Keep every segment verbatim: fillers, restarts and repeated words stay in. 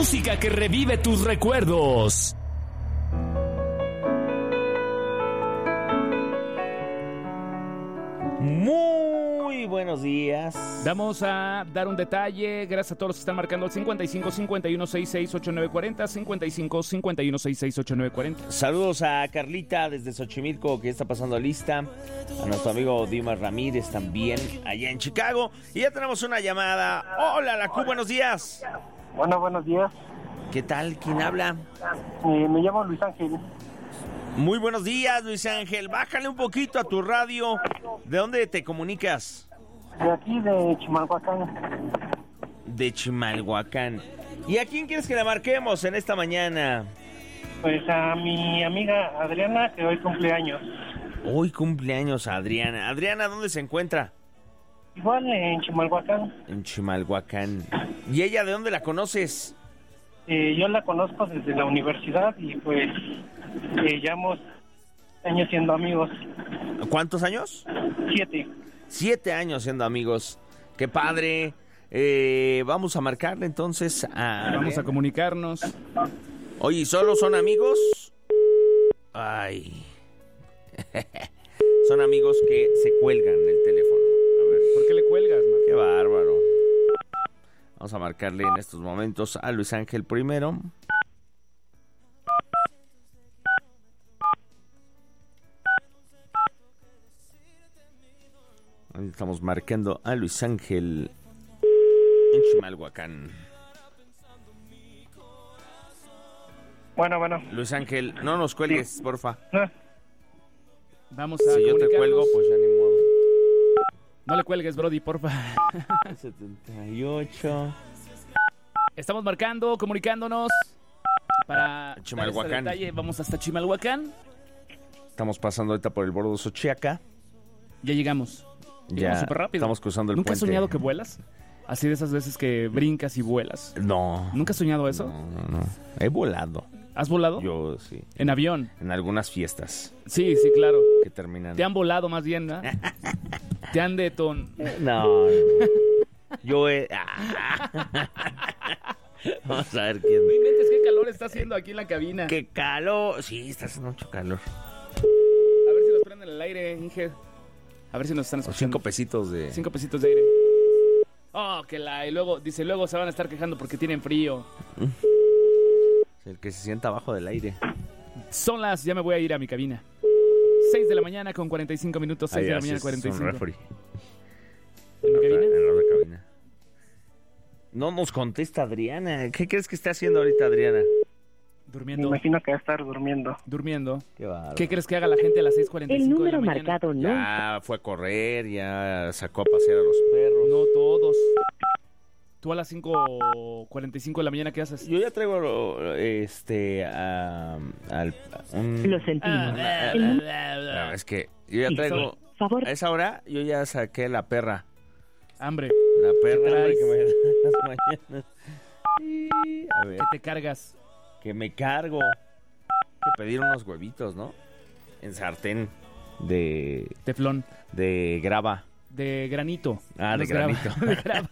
música que revive tus recuerdos. Muy buenos días. Vamos a dar un detalle. Gracias a todos los que están marcando el cincuenta y cinco, cincuenta y uno, sesenta y seis, ochenta y nueve cuarenta, cincuenta y cinco, cincuenta y uno, sesenta y seis, ochenta y nueve cuarenta. Saludos a Carlita desde Xochimilco, que está pasando lista. A nuestro amigo Dimas Ramírez también, allá en Chicago. Y ya tenemos una llamada. Hola, Lacu, buenos días. Bueno, buenos días. ¿Qué tal? ¿Quién habla? Eh, me llamo Luis Ángel. Muy buenos días, Luis Ángel. Bájale un poquito a tu radio. ¿De dónde te comunicas? De aquí, de Chimalhuacán. De Chimalhuacán. ¿Y a quién quieres que le marquemos en esta mañana? Pues a mi amiga Adriana, que hoy cumple años. Hoy cumpleaños Adriana. Adriana, ¿dónde se encuentra? Igual en Chimalhuacán. En Chimalhuacán. ¿Y ella de dónde la conoces? Eh, yo la conozco desde la universidad y pues eh, llevamos años siendo amigos. ¿Cuántos años? Siete. Siete años siendo amigos. ¡Qué padre! Eh, vamos a marcarle entonces a... Vamos a comunicarnos. Oye, ¿y solo son amigos? Ay... Son amigos que se cuelgan el teléfono. A ver. ¿Por qué le cuelgas, Marco? Qué bárbaro. Vamos a marcarle en estos momentos a Luis Ángel primero. Ahí estamos marcando a Luis Ángel en Chimalhuacán. Bueno, bueno. Luis Ángel, no nos cuelgues, porfa. Ah, Vamos a Si yo te comunicarnos. cuelgo, pues ya ni modo. No le cuelgues, Brody, porfa. setenta y ocho. Estamos marcando, comunicándonos para Chimalhuacán. dar este detalle. Vamos hasta Chimalhuacán. Estamos pasando ahorita por el bordo Xochiaca. Ya llegamos. Ya Llegamos súper rápido. estamos cruzando el ¿Nunca has puente. soñado que vuelas? Así de esas veces que brincas y vuelas. No. ¿Nunca has soñado eso? No, no, no. He volado. ¿Has volado? Yo sí. ¿En avión? En algunas fiestas Sí, sí, claro. que terminan. Te han volado más bien, ¿no? Te han deton... No, no. Yo he... Ah. Vamos a ver quién... No inventes qué calor está haciendo aquí en la cabina. ¡Qué calor! Sí, está haciendo mucho calor. A ver si nos prenden el aire, Inge. A ver si nos están O escuchando. cinco pesitos de... Cinco pesitos de aire. Oh, que la... Y luego, dice, luego se van a estar quejando porque tienen frío. El que se sienta abajo del aire. Son las... Ya me voy a ir a mi cabina. seis de la mañana con cuarenta y cinco minutos. seis Ahí de la haces mañana cuarenta y un cinco. refri. ¿En mi cabina? En la otra cabina. No nos contesta Adriana. ¿Qué crees que esté haciendo ahorita Adriana? me Durmiendo. imagino que va a estar durmiendo. Durmiendo. Qué bárbaro. ¿Qué crees que haga la gente a las seis cuarenta y El cinco de la número mañana? marcado no. Ya fue a correr, ya sacó a pasear a los perros. No todos. ¿Tú a las cinco cuarenta y cinco de la mañana qué haces? Yo ya traigo este a, al un, Lo sentimos. Ah, El- Ah, es que yo ya Sí, traigo favor. a esa hora yo ya saqué la perra, Hambre. la perra traes? que me da en las mañanas. Sí, a ver, ¿Qué te cargas? que me cargo. Hay que pedir unos huevitos, ¿no? En sartén de Teflón. de grava. De granito. Ah, No de es grava. granito. De grava.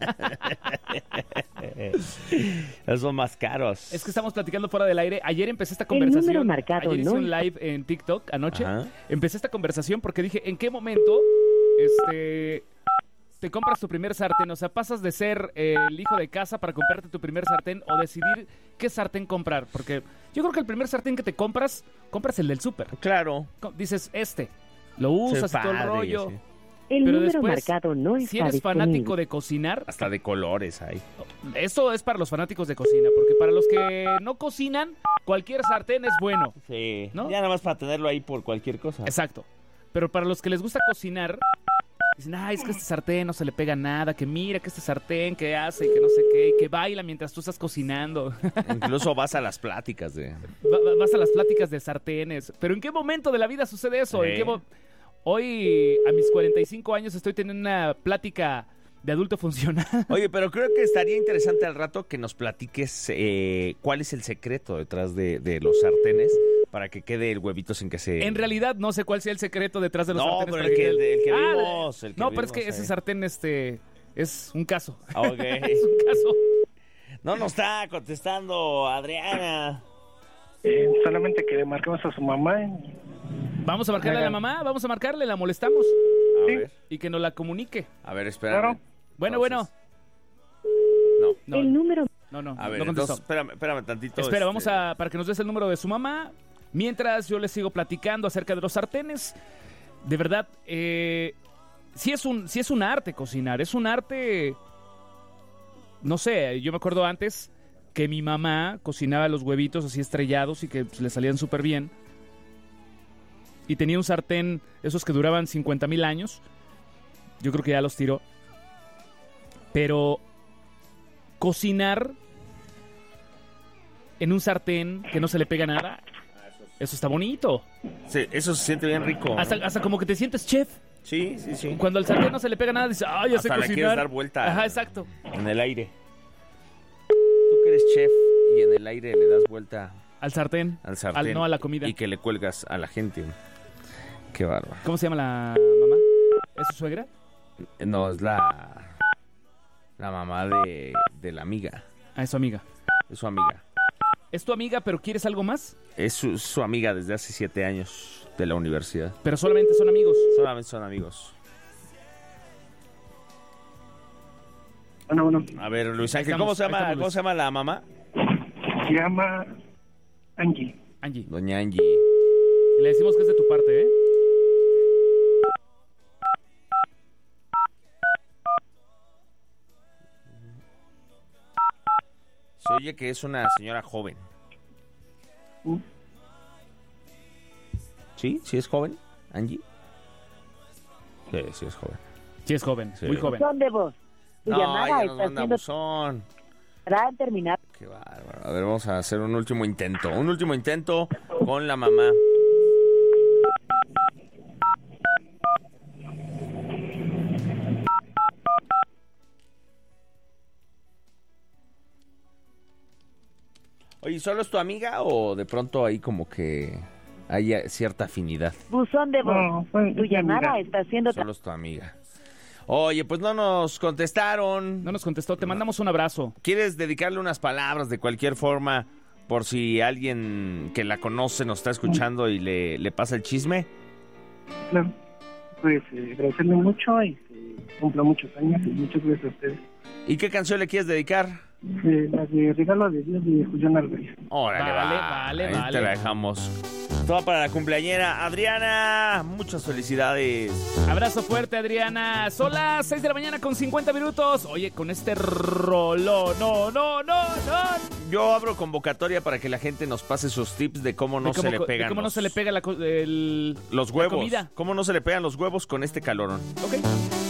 Esos son más caros. Es que estamos platicando fuera del aire. Ayer empecé esta El conversación. número marcado Ayer hice no un está- live en TikTok anoche. Ajá. Empecé esta conversación porque dije, ¿en qué momento este te compras tu primer sartén? O sea, pasas de ser eh, el hijo de casa para comprarte tu primer sartén o decidir qué sartén comprar. Porque yo creo que el primer sartén que te compras, compras el del súper. Claro. Co- Dices, este. Lo usas Sí, y todo el padre, rollo. sí. El Pero número después, marcado no está Si eres disponible. fanático de cocinar, Hasta de colores hay. esto es para los fanáticos de cocina. Porque para los que no cocinan, cualquier sartén es bueno. Sí. ¿No? Ya nada más para tenerlo ahí por cualquier cosa. Exacto. Pero para los que les gusta cocinar, dicen, ay, es que este sartén no se le pega nada, que mira que este sartén que hace, que no sé qué, y que baila mientras tú estás cocinando. Incluso vas a las pláticas de... Va- va- Vas a las pláticas de sartenes. Pero ¿en qué momento de la vida sucede eso? ¿En Sí. qué mo- Hoy, a mis cuarenta y cinco años, estoy teniendo una plática de adulto funcional. Oye, pero creo que estaría interesante al rato que nos platiques eh, cuál es el secreto detrás de, de los sartenes para que quede el huevito sin que se... En realidad, no sé cuál sea el secreto detrás de los No, sartenes. pero para el que- quede- el que Ah, vimos, el que no, pero es vimos que ese ahí. sartén, este, es un caso. Ok. Es un caso. No nos está contestando Adriana. Eh, solamente que le marquemos a su mamá. y- Vamos a marcarle a la mamá, vamos a marcarle, la molestamos A Sí. ver, y que nos la comunique. a ver, espérame. Claro. Bueno, Entonces, bueno. No. No, El número. no, no, A ver, no contestó. entonces, espérame, espérame tantito. Espera, este, vamos a, para que nos des el número de su mamá. Mientras yo les sigo platicando acerca de los sartenes. De verdad, eh, sí es un, sí es un arte cocinar, es un arte, no sé, yo me acuerdo antes que mi mamá cocinaba los huevitos así estrellados y que pues, le salían súper bien. Y tenía un sartén, esos que duraban cincuenta mil años. Yo creo que ya los tiró. Pero cocinar en un sartén que no se le pega nada, eso está bonito. Sí, eso se siente bien rico. Hasta, hasta como que te sientes chef. Sí, sí, sí. Cuando al sartén no se le pega nada, dices, ah, ya sé Hasta le cocinar. quieres dar vuelta. Ajá, exacto. En el aire. Tú que eres chef y en el aire le das vuelta Al sartén. al sartén. Al, no a la comida. Y que le cuelgas a la gente. Qué bárbaro. ¿Cómo se llama la mamá? ¿Es su suegra? No, es la... La mamá de, de la amiga. Ah, es su amiga. Es su amiga. Es tu amiga, pero ¿quieres algo más? Es su, su amiga desde hace siete años de la universidad. Pero solamente son amigos. Solamente son amigos. Bueno, bueno. A ver, Luis Ángel, Ahí ¿cómo estamos, se ahí llama, estamos, ¿cómo Luis. se llama la mamá? Se llama Angie. Angie. Doña Angie. Y le decimos que es de tu parte, ¿eh? Se oye que es una señora joven. Mm. ¿Sí? ¿Sí es joven, Angie? Sí, sí es joven. Sí, es joven, Sí. muy joven. Son de voz. Tu No, llamada ya nos está manda siendo buzón. para terminar. Qué bárbaro. A ver, vamos a hacer un último intento. Un último intento con la mamá. Oye, ¿solo es tu amiga o de pronto ahí como que hay cierta afinidad? Buzón de voz. No, fue- Tu es llamada amiga. está siendo Solo es tu amiga. Oye, pues no nos contestaron. No nos contestó, te mandamos un abrazo. ¿Quieres dedicarle unas palabras de cualquier forma por si alguien que la conoce nos está escuchando y le, le pasa el chisme? Claro. Pues eh, agradecerle mucho y que cumpla muchos años y muchas gracias a ustedes. ¿Y qué canción le quieres dedicar? Eh, la de Regalo de Dios de Julián Álvarez. Órale, Vale, va. vale, Ahí vale. te la dejamos. Toda para la cumpleañera Adriana. Muchas felicidades. Abrazo fuerte, Adriana. Son las seis de la mañana con cincuenta minutos. Oye, con este rollo. No, no, no, no. Yo abro convocatoria para que la gente nos pase sus tips de cómo no De cómo se le co- de pegan cómo no los, se le pega la co- el- los la huevos. comida. Cómo no se le pegan los huevos con este calorón. Ok.